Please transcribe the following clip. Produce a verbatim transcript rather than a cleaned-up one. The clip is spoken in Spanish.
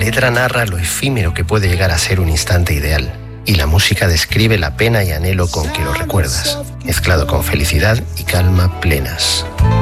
letra narra lo efímero que puede llegar a ser un instante ideal, y la música describe la pena y anhelo con que lo recuerdas, mezclado con felicidad y calma plenas.